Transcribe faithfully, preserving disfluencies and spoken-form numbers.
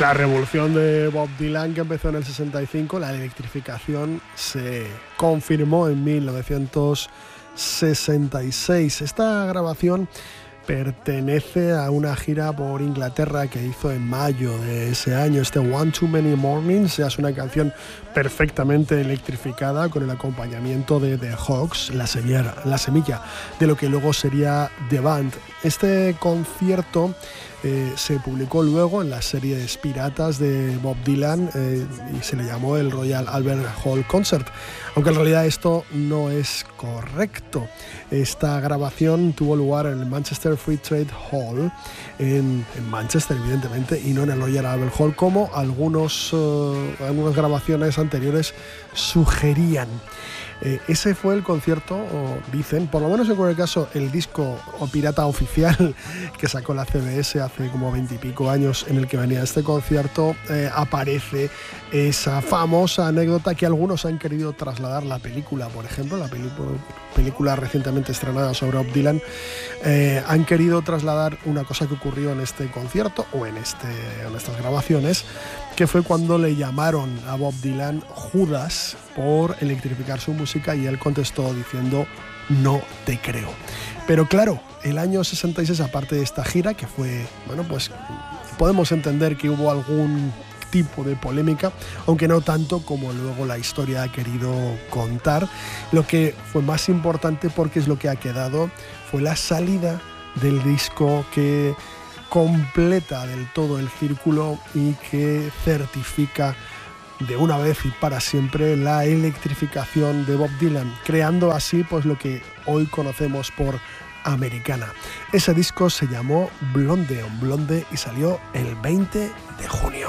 la revolución de Bob Dylan, que empezó en el sesenta y cinco, la electrificación se confirmó en mil novecientos sesenta y seis. Esta grabación pertenece a una gira por Inglaterra que hizo en mayo de ese año. Este One Too Many Mornings es una canción perfectamente electrificada con el acompañamiento de The Hogs, la semilla, la semilla de lo que luego sería The Band. Este concierto eh, se publicó luego en las series piratas de Bob Dylan eh, y se le llamó el Royal Albert Hall Concert, aunque en realidad esto no es correcto. Esta grabación tuvo lugar en el Manchester Free Trade Hall en, en Manchester, evidentemente, y no en el Royal Albert Hall como algunos, uh, algunas grabaciones anteriores sugerían. Eh, ese fue el concierto, o dicen, por lo menos en cualquier caso, el disco o pirata oficial que sacó la C B S hace como veintipico años, en el que venía este concierto, eh, aparece esa famosa anécdota que algunos han querido trasladar la película, por ejemplo, la película, película recientemente estrenada sobre Bob Dylan, eh, han querido trasladar una cosa que ocurrió en este concierto o en, este, en estas grabaciones, que fue cuando le llamaron a Bob Dylan Judas por electrificar su música y él contestó diciendo no te creo. Pero claro, el año sesenta y seis, aparte de esta gira, que fue, bueno, pues podemos entender que hubo algún tipo de polémica, aunque no tanto como luego la historia ha querido contar. Lo que fue más importante, porque es lo que ha quedado, fue la salida del disco que completa del todo el círculo y que certifica de una vez y para siempre la electrificación de Bob Dylan, creando así pues lo que hoy conocemos por Americana. Ese disco se llamó Blonde on Blonde y salió el veinte de junio.